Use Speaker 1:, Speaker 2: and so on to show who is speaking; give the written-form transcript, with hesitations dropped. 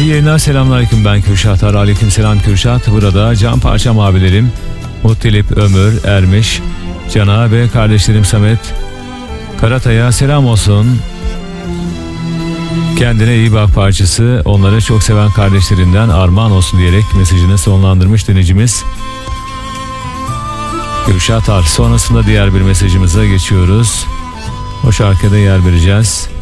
Speaker 1: İyi yayınlar, selamünaleyküm, ben Kürşat. Aleykümselam Kürşat. Burada can parçam abilerim Muttalip, Ömür, Ermiş, Cana ve kardeşlerim Samet, Karatay'a selam olsun. Kendine iyi bak parçası onları çok seven kardeşlerinden armağan olsun diyerek mesajını sonlandırmış dinleyicimiz Kürşat Ar. Sonrasında diğer bir mesajımıza geçiyoruz. O şarkıda yer vereceğiz.